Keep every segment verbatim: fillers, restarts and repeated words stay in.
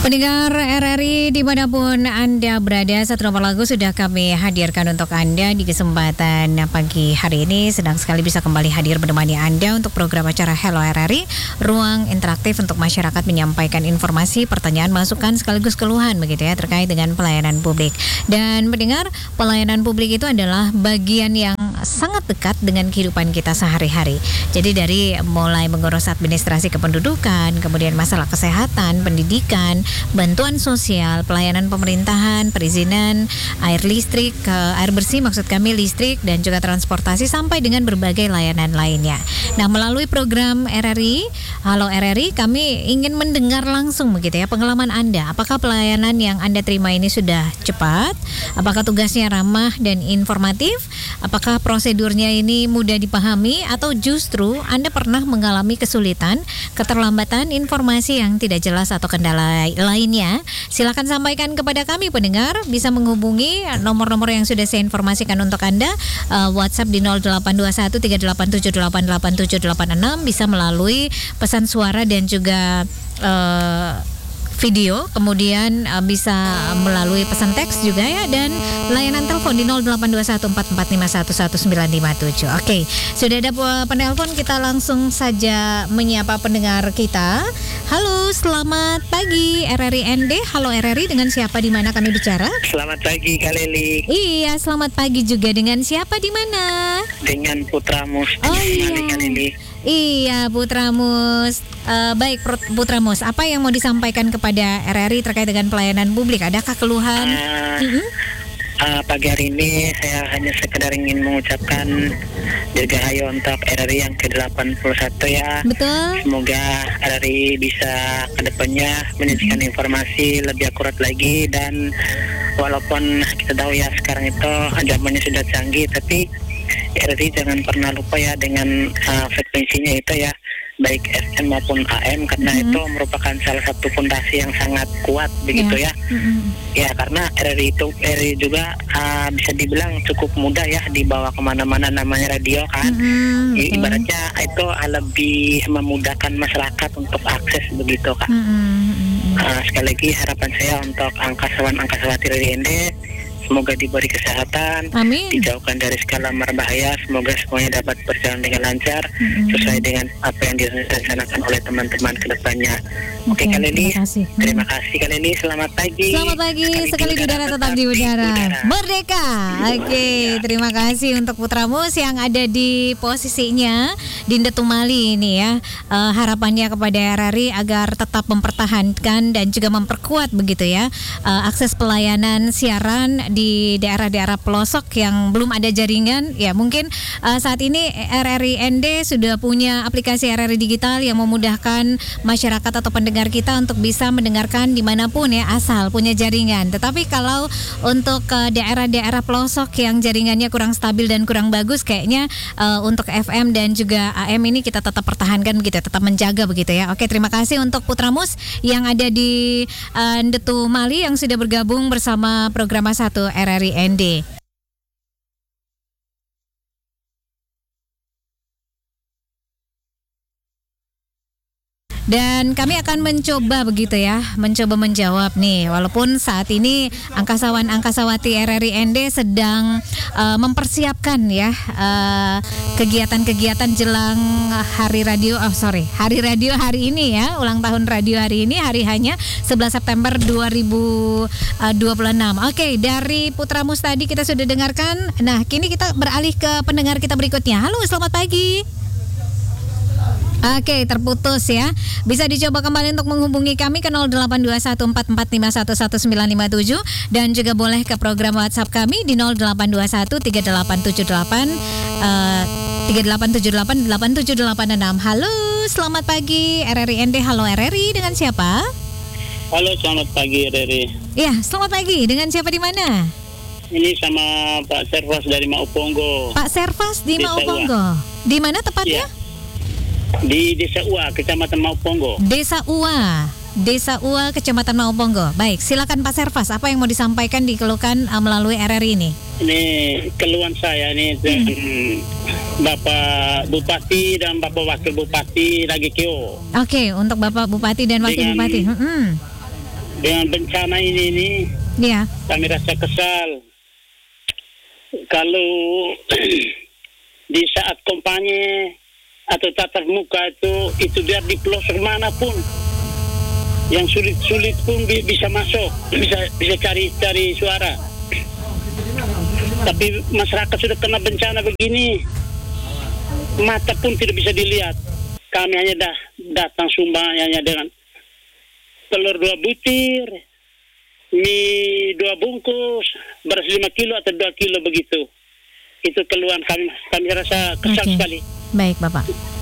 Pendengar R R I dimanapun Anda berada, satu nomor lagu sudah kami hadirkan untuk Anda di kesempatan pagi hari ini. Senang sekali bisa kembali hadir menemani Anda untuk program acara Hello R R I, ruang interaktif untuk masyarakat menyampaikan informasi, pertanyaan, masukan sekaligus keluhan begitu ya terkait dengan pelayanan publik. Dan mendengar pelayanan publik itu adalah bagian yang sangat dekat dengan kehidupan kita sehari-hari. Jadi dari mulai mengurus administrasi kependudukan, kemudian masalah kesehatan, pendidikan, bantuan sosial, pelayanan pemerintahan, perizinan, air listrik, air bersih maksud kami listrik dan juga transportasi sampai dengan berbagai layanan lainnya. Nah, melalui program R R I, Halo R R I, kami ingin mendengar langsung begitu ya pengalaman Anda. Apakah pelayanan yang Anda terima ini sudah cepat? Apakah tugasnya ramah dan informatif? Apakah prosedurnya ini mudah dipahami atau justru Anda pernah mengalami kesulitan, keterlambatan informasi yang tidak jelas atau kendala lainnya? Silakan sampaikan kepada kami pendengar, bisa menghubungi nomor-nomor yang sudah saya informasikan untuk Anda, uh, WhatsApp di nol delapan dua satu tiga delapan tujuh delapan delapan tujuh delapan enam, bisa melalui pesan suara dan juga uh, video, kemudian uh, bisa melalui pesan teks juga ya, dan layanan telepon di nol delapan dua satu empat empat lima satu satu sembilan lima tujuh. Oke, sudah ada penelpon, kita langsung saja menyapa pendengar kita. Halo, selamat pagi R R I N D. Halo R R I, dengan siapa di mana kami bicara? Selamat pagi Kak Leli. Iya, selamat pagi juga, dengan siapa di mana? Dengan Putra Mus. Oh iya. Kak Leli. Iya, Putra Mus. Uh, baik, Putra Mus, apa yang mau disampaikan kepada R R I terkait dengan pelayanan publik? Adakah keluhan? Uh, mm-hmm. uh, pagi hari ini saya hanya sekedar ingin mengucapkan dirgahayu untuk R R I yang ke delapan puluh satu ya. Betul. Semoga R R I bisa kedepannya menyajikan mm-hmm. informasi lebih akurat lagi, dan walaupun kita tahu ya sekarang itu zamannya sudah canggih, tapi R R I jangan pernah lupa ya dengan uh, frekuensinya itu ya, baik F M maupun A M, karena mm-hmm. itu merupakan salah satu fondasi yang sangat kuat begitu yeah. ya. Mm-hmm. Ya, karena R R I itu R R I juga uh, bisa dibilang cukup mudah ya dibawa kemana-mana, namanya radio kan. Mm-hmm. I- ibaratnya itu uh, lebih memudahkan masyarakat untuk akses begitu Kak. Mm-hmm. Uh, sekali lagi harapan saya untuk angkasawan-angkasawati R R I N D, semoga diberi kesehatan, amin, dijauhkan dari segala berbahaya, semoga semuanya dapat berjalan dengan lancar, mm-hmm. sesuai dengan apa yang direncanakan oleh teman-teman ke depannya. Oke, okay, Kak Leli, terima kasih. Terima kasih Kak Leli, selamat pagi. Selamat pagi, sekali, sekali di udara tetap di udara. Merdeka. Oke, okay, terima kasih untuk Putra Mus yang ada di posisinya Dinda Tumali ini ya. Uh, harapannya kepada R R I agar tetap mempertahankan dan juga memperkuat begitu ya uh, akses pelayanan siaran di daerah-daerah pelosok yang belum ada jaringan. Ya, mungkin uh, saat ini R R I N D sudah punya aplikasi R R I Digital yang memudahkan masyarakat atau pendengar kita untuk bisa mendengarkan dimanapun ya, asal punya jaringan. Tetapi kalau untuk uh, daerah-daerah pelosok yang jaringannya kurang stabil dan kurang bagus, kayaknya uh, untuk F M dan juga A M ini kita tetap pertahankan begitu, tetap menjaga begitu ya. Oke, terima kasih untuk Putra Mus yang ada di uh, Ndetu Mali yang sudah bergabung bersama program satu R R I N D. Dan kami akan mencoba begitu ya, mencoba menjawab nih, walaupun saat ini angkasawan-angkasawati R R I N D sedang uh, mempersiapkan ya uh, kegiatan-kegiatan jelang hari radio, oh sorry, hari radio hari ini ya, ulang tahun radio hari ini, hari hanya sebelas September dua ribu dua puluh enam. Oke, dari Putra Mus tadi kita sudah dengarkan. Nah, kini kita beralih ke pendengar kita berikutnya. Halo, selamat pagi. Oke, terputus ya. Bisa dicoba kembali untuk menghubungi kami ke nol delapan dua satu empat empat lima satu satu sembilan lima tujuh, dan juga boleh ke program WhatsApp kami di nol delapan dua satu tiga delapan tujuh delapan tiga delapan tujuh delapan delapan tujuh delapan enam. Halo, selamat pagi R R I N D. Halo R R I, dengan siapa? Halo, selamat pagi R R I. Iya, selamat pagi. Dengan siapa di mana? Ini sama Pak Servas dari Mauponggo. Pak Servas di Mauponggo. Di mana tepatnya? Ya. Di Desa Ua, Kecamatan Mauponggo. Desa Ua, Desa Ua, Kecamatan Mauponggo. Baik, silakan Pak Servas, apa yang mau disampaikan dikeluhkan uh, melalui R R I ini? Ini keluhan saya nih, hmm. Bapak Bupati dan Bapak Wakil Bupati lagi keo. Oke, untuk Bapak Bupati dan Wakil dengan, Bupati. Hmm. dengan bencana ini ini Iya. kami rasa kesal. Kalau di saat kampanye atau tatap muka itu, itu biar di pelosok manapun, yang sulit-sulit pun bi- bisa masuk, bisa bisa cari cari suara. Tapi masyarakat sudah kena bencana begini, mata pun tidak bisa dilihat. Kami hanya dah datang sumbang hanya dengan telur dua butir, mie dua bungkus, beras lima kilo atau dua kilo begitu. Itu keluhan kami. Kami rasa kesal Oke. sekali. Baik, Bapak.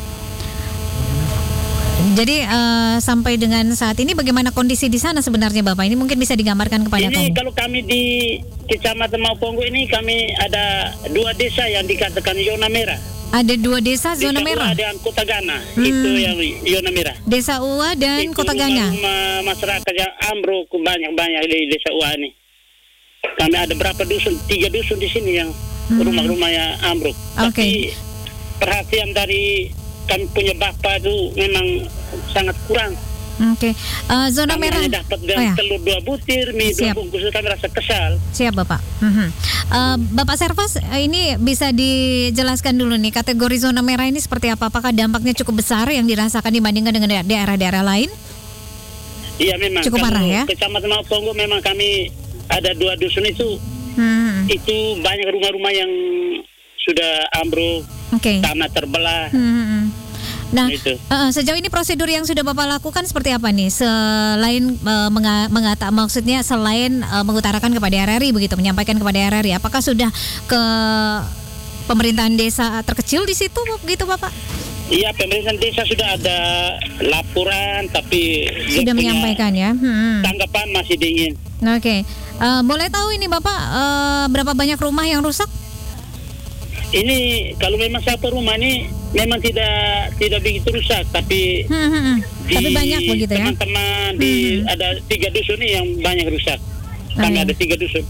Jadi eh, sampai dengan saat ini bagaimana kondisi di sana sebenarnya, Bapak? Ini mungkin bisa digambarkan kepada Ini kamu. kalau kami di Kecamatan Mauponggo ini kami ada dua desa yang dikatakan zona merah. Ada dua desa zona Desa merah. Ua dan Kota Gana. Hmm. Itu yang zona merah. Desa Ua dan Itu Kota Gana. rumah-rumah masyarakat yang ambruk banyak-banyak di Desa Ua ini. Kami ada berapa dusun? Tiga dusun di sini yang Hmm. rumah-rumah yang ambruk. Oke. Tapi perhatian dari kami punya bapak itu memang sangat kurang. Oke. Eh, zona Kami merah. hanya dapat Oh, dengan ya. telur dua butir, mie Siap. dua bungkus, kami rasa kesal. Siap, Bapak. Mhm. Eh, Bapak Servas, eh, ini bisa dijelaskan dulu nih kategori zona merah ini seperti apa? Apakah dampaknya cukup besar yang dirasakan dibandingkan dengan da- daerah-daerah lain? Iya memang. Cukup Kalau parah, ya? Kecamatan Mauponggo memang kami ada dua dusun itu, Hmm. itu banyak rumah-rumah yang sudah ambruk, Oke. tanah terbelah. Hmm. Nah, Itu. eh, sejauh ini prosedur yang sudah Bapak lakukan seperti apa nih? Selain eh, menga- mengata, maksudnya selain eh, mengutarakan kepada R R I begitu, menyampaikan kepada R R I, apakah sudah ke pemerintahan desa terkecil di situ begitu, Bapak? Iya, pemerintah desa sudah ada laporan, tapi Sudah dia punya menyampaikan ya. Hmm. tanggapan masih dingin. Oke. Eh, boleh tahu ini Bapak eh, berapa banyak rumah yang rusak? Ini kalau memang satu rumah ini memang tidak tidak begitu rusak, tapi Hmm, hmm, hmm. di Tapi banyak begitu ya? teman-teman di Hmm. ada tiga dusun ini yang banyak rusak. Oh, Kami iya. ada tiga dusun.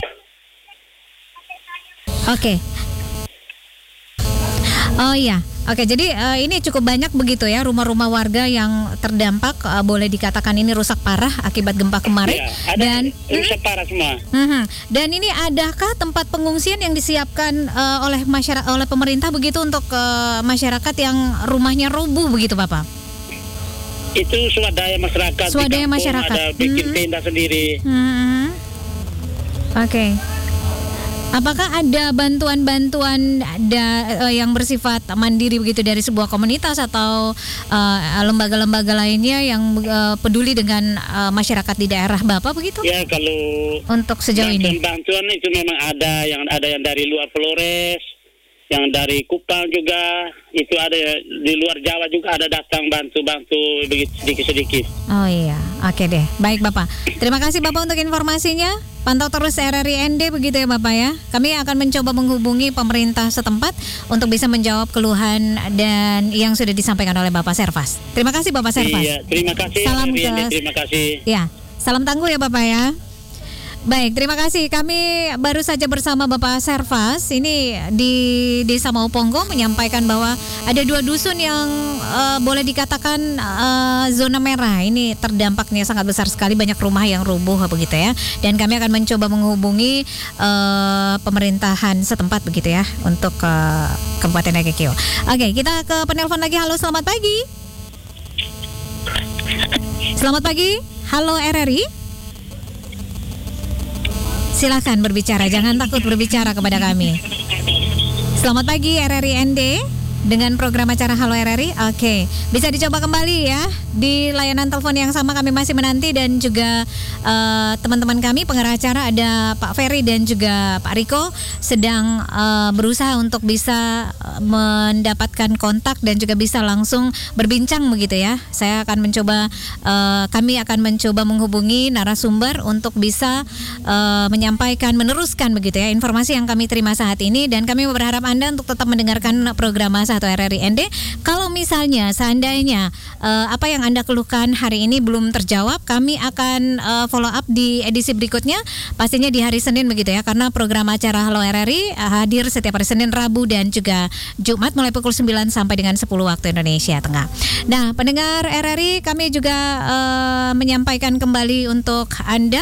Oke. Oh iya, oke. Jadi eh, ini cukup banyak begitu ya rumah-rumah warga yang terdampak, eh, boleh dikatakan ini rusak parah akibat gempa kemarin. Ya, ada Dan rusak parah semua. Mhm. Dan ini adakah tempat pengungsian yang disiapkan eh, oleh masyarakat, oleh pemerintah begitu untuk eh, masyarakat yang rumahnya rubuh begitu, Bapak? Itu swadaya masyarakat. di Swadaya kampung masyarakat. Ada bikin Hmm. tenda sendiri. Mhm. Oke. Apakah ada bantuan-bantuan da- eh, yang bersifat mandiri begitu dari sebuah komunitas atau eh, lembaga-lembaga lainnya yang eh, peduli dengan eh, masyarakat di daerah Bapak begitu? Ya kalau Untuk sejauh ini. bantuan-bantuan itu memang ada yang ada yang dari luar Flores, yang dari Kupang juga, itu ada di luar Jawa juga ada datang bantu-bantu begitu sedikit-sedikit. Oh iya, oke deh. Baik Bapak. Terima kasih Bapak untuk informasinya. Pantau terus R R I N D begitu ya Bapak ya. Kami akan mencoba menghubungi pemerintah setempat untuk bisa menjawab keluhan dan yang sudah disampaikan oleh Bapak Servas. Terima kasih Bapak Servas. Iya, terima kasih. Salam R R I N D, ke- terima kasih. Ya, salam tangguh ya Bapak ya. Baik, terima kasih. Kami baru saja bersama Bapak Servas ini di Desa Mauponggo menyampaikan bahwa ada dua dusun yang eh, boleh dikatakan eh, zona merah. Ini terdampaknya sangat besar sekali, banyak rumah yang rubuh begitu ya. Dan kami akan mencoba menghubungi eh, pemerintahan setempat begitu ya untuk eh, Kabupaten Nagekeo. Oke, kita ke penelpon lagi. Halo, selamat pagi. Selamat pagi. Halo R R I. Silakan berbicara, jangan takut berbicara kepada kami. Selamat pagi R R I N D dengan program acara Halo R R I. Oke, bisa dicoba kembali ya di layanan telepon yang sama. Kami masih menanti dan juga eh, teman-teman kami pengarah acara ada Pak Ferry dan juga Pak Riko sedang eh, berusaha untuk bisa eh, mendapatkan kontak dan juga bisa langsung berbincang begitu ya. Saya akan mencoba, eh, kami akan mencoba menghubungi narasumber untuk bisa eh, menyampaikan, meneruskan begitu ya informasi yang kami terima saat ini, dan kami berharap Anda untuk tetap mendengarkan program satu R R I N D. Kalau misalnya seandainya eh, apa yang Anda keluhkan hari ini belum terjawab, kami akan uh, follow up di edisi berikutnya, pastinya di hari Senin begitu ya, karena program acara Halo R R I uh, hadir setiap hari Senin, Rabu dan juga Jumat mulai pukul sembilan sampai dengan sepuluh waktu Indonesia Tengah. Nah, pendengar R R I, kami juga uh, menyampaikan kembali untuk Anda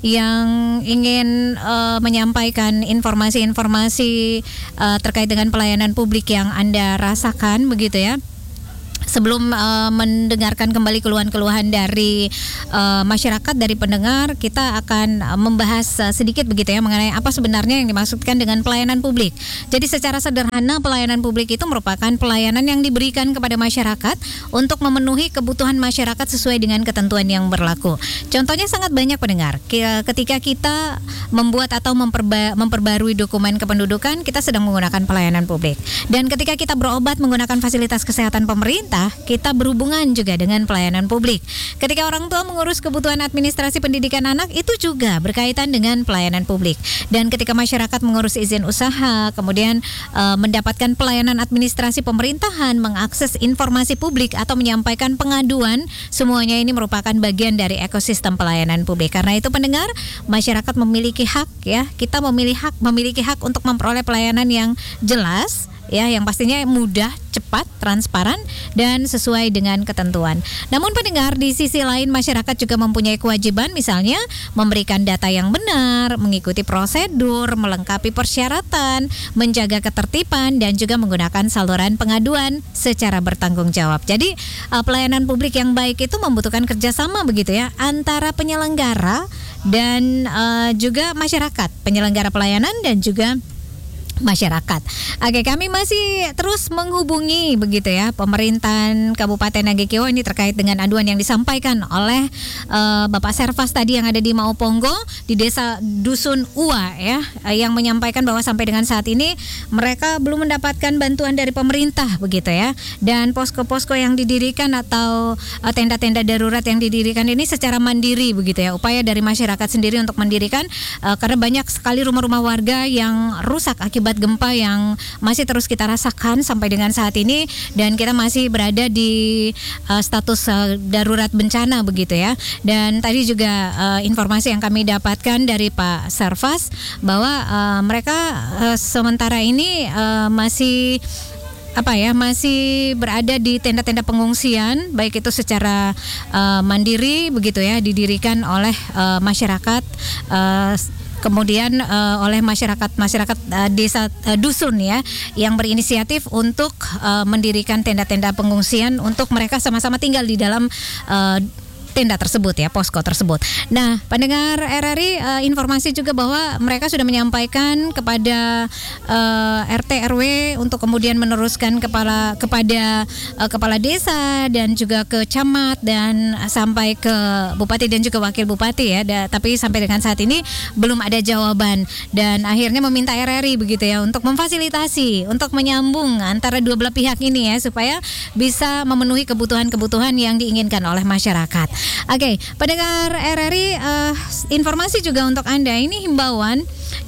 yang ingin uh, menyampaikan informasi-informasi uh, terkait dengan pelayanan publik yang Anda rasakan begitu ya. Sebelum uh, mendengarkan kembali keluhan-keluhan dari uh, masyarakat, dari pendengar, kita akan uh, membahas uh, sedikit begitu ya mengenai apa sebenarnya yang dimaksudkan dengan pelayanan publik. Jadi secara sederhana, pelayanan publik itu merupakan pelayanan yang diberikan kepada masyarakat untuk memenuhi kebutuhan masyarakat sesuai dengan ketentuan yang berlaku. Contohnya sangat banyak pendengar. Ketika kita membuat atau memperba- memperbarui dokumen kependudukan, kita sedang menggunakan pelayanan publik. Dan ketika kita berobat menggunakan fasilitas kesehatan pemerintah, kita berhubungan juga dengan pelayanan publik. Ketika orang tua mengurus kebutuhan administrasi pendidikan anak, itu juga berkaitan dengan pelayanan publik. Dan ketika masyarakat mengurus izin usaha, kemudian uh, mendapatkan pelayanan administrasi pemerintahan, mengakses informasi publik atau menyampaikan pengaduan, semuanya ini merupakan bagian dari ekosistem pelayanan publik. Karena itu pendengar, masyarakat memiliki hak ya, kita memilih hak, memiliki hak untuk memperoleh pelayanan yang jelas, ya, yang pastinya mudah, cepat, transparan, dan sesuai dengan ketentuan. Namun pendengar, di sisi lain masyarakat juga mempunyai kewajiban, misalnya memberikan data yang benar, mengikuti prosedur, melengkapi persyaratan, menjaga ketertiban, dan juga menggunakan saluran pengaduan secara bertanggung jawab. Jadi uh, pelayanan publik yang baik itu membutuhkan kerjasama begitu ya, antara penyelenggara dan uh, juga masyarakat, penyelenggara pelayanan dan juga masyarakat. Oke, kami masih terus menghubungi begitu ya pemerintahan Kabupaten Nagekeo ini terkait dengan aduan yang disampaikan oleh uh, Bapak Servas tadi yang ada di Mauponggo di Desa Dusun Ua ya, yang menyampaikan bahwa sampai dengan saat ini mereka belum mendapatkan bantuan dari pemerintah begitu ya, dan posko-posko yang didirikan atau uh, tenda-tenda darurat yang didirikan ini secara mandiri begitu ya, upaya dari masyarakat sendiri untuk mendirikan uh, karena banyak sekali rumah-rumah warga yang rusak akibat gempa yang masih terus kita rasakan sampai dengan saat ini, dan kita masih berada di uh, status uh, darurat bencana begitu ya. Dan tadi juga uh, informasi yang kami dapatkan dari Pak Servas bahwa uh, mereka uh, sementara ini uh, masih apa ya masih berada di tenda-tenda pengungsian, baik itu secara uh, mandiri begitu ya, didirikan oleh uh, masyarakat uh, kemudian uh, oleh masyarakat masyarakat uh, desa uh, dusun ya, yang berinisiatif untuk uh, mendirikan tenda-tenda pengungsian untuk mereka sama-sama tinggal di dalam uh, tenda tersebut ya, posko tersebut. Nah, pendengar R R I, uh, informasi juga bahwa mereka sudah menyampaikan kepada uh, R T R W untuk kemudian meneruskan kepala kepada uh, kepala desa dan juga ke camat dan sampai ke bupati dan juga wakil bupati ya. Da, tapi sampai dengan saat ini belum ada jawaban, dan akhirnya meminta R R I begitu ya untuk memfasilitasi, untuk menyambung antara dua belah pihak ini ya, supaya bisa memenuhi kebutuhan-kebutuhan yang diinginkan oleh masyarakat. Oke, okay, pendengar R R I, uh, informasi juga untuk Anda, ini himbauan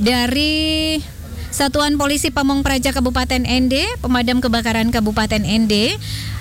dari Satuan Polisi Pamong Praja Kabupaten N D, Pemadam Kebakaran Kabupaten N D,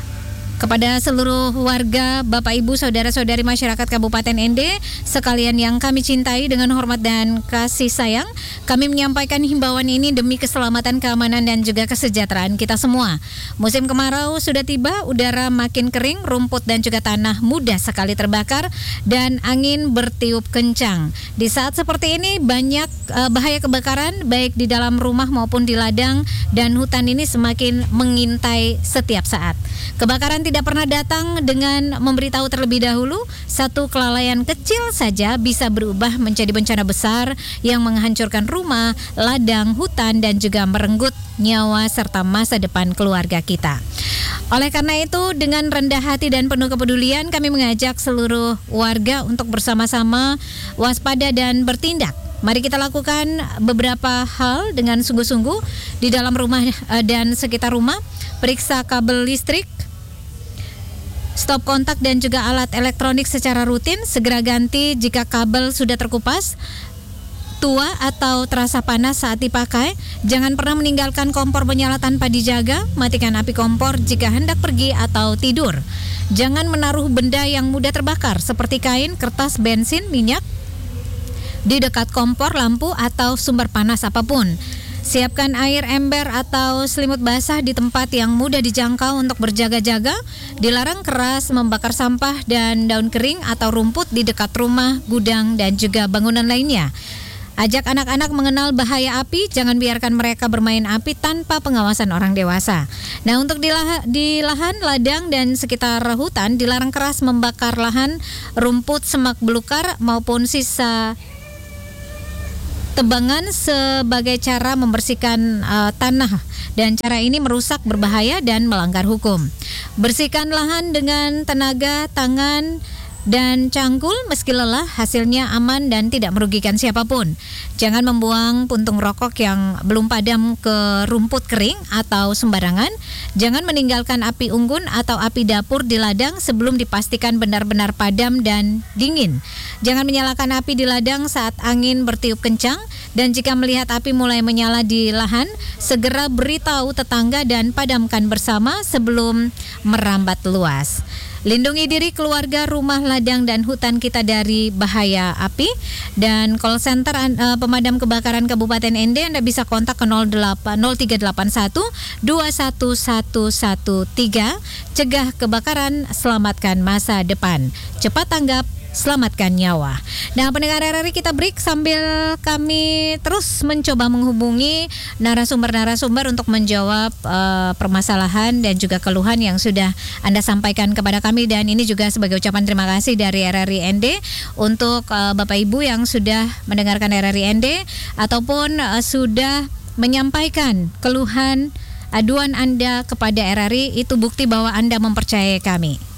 kepada seluruh warga, Bapak Ibu, saudara-saudari masyarakat Kabupaten N D sekalian yang kami cintai dengan hormat dan kasih sayang, kami menyampaikan himbauan ini demi keselamatan, keamanan dan juga kesejahteraan kita semua. Musim kemarau sudah tiba, udara makin kering, rumput dan juga tanah mudah sekali terbakar dan angin bertiup kencang. Di saat seperti ini banyak uh, bahaya kebakaran baik di dalam rumah maupun di ladang dan hutan ini semakin mengintai setiap saat. Kebakaran tidak pernah datang dengan memberitahu terlebih dahulu. Satu kelalaian kecil saja bisa berubah menjadi bencana besar yang menghancurkan rumah, ladang, hutan dan juga merenggut nyawa serta masa depan keluarga kita. Oleh karena itu, dengan rendah hati dan penuh kepedulian, kami mengajak seluruh warga untuk bersama-sama waspada dan bertindak. Mari kita lakukan beberapa hal dengan sungguh-sungguh di dalam rumah dan sekitar rumah. Periksa kabel listrik, stop kontak dan juga alat elektronik secara rutin. Segera ganti jika kabel sudah terkupas, tua atau terasa panas saat dipakai. Jangan pernah meninggalkan kompor menyala tanpa dijaga. Matikan api kompor jika hendak pergi atau tidur. Jangan menaruh benda yang mudah terbakar seperti kain, kertas, bensin, minyak di dekat kompor, lampu, atau sumber panas apapun. Siapkan air, ember, atau selimut basah di tempat yang mudah dijangkau untuk berjaga-jaga. Dilarang keras membakar sampah dan daun kering atau rumput di dekat rumah, gudang, dan juga bangunan lainnya. Ajak anak-anak mengenal bahaya api, jangan biarkan mereka bermain api tanpa pengawasan orang dewasa. Nah, untuk di, lah- di lahan, ladang, dan sekitar hutan, dilarang keras membakar lahan, rumput, semak belukar, maupun sisa tebangan sebagai cara membersihkan uh, tanah, dan cara ini merusak, berbahaya, dan melanggar hukum. Bersihkan lahan dengan tenaga, tangan, dan cangkul meski lelah, hasilnya aman dan tidak merugikan siapapun. Jangan membuang puntung rokok yang belum padam ke rumput kering atau sembarangan. Jangan meninggalkan api unggun atau api dapur di ladang sebelum dipastikan benar-benar padam dan dingin. Jangan menyalakan api di ladang saat angin bertiup kencang, dan jika melihat api mulai menyala di lahan, segera beritahu tetangga dan padamkan bersama sebelum merambat luas. Lindungi diri, keluarga, rumah, ladang, dan hutan kita dari bahaya api. Dan call center uh, pemadam kebakaran Kabupaten N D Anda bisa kontak ke nol tiga delapan satu dua satu satu satu tiga. Cegah kebakaran, selamatkan masa depan. Cepat tanggap, selamatkan nyawa. Nah, pendengar R R I, kita break sambil kami terus mencoba menghubungi narasumber-narasumber untuk menjawab uh, permasalahan dan juga keluhan yang sudah Anda sampaikan kepada kami. Dan ini juga sebagai ucapan terima kasih dari R R I N D untuk uh, Bapak Ibu yang sudah mendengarkan R R I N D ataupun uh, sudah menyampaikan keluhan, aduan Anda kepada R R I. Itu bukti bahwa Anda mempercayai kami.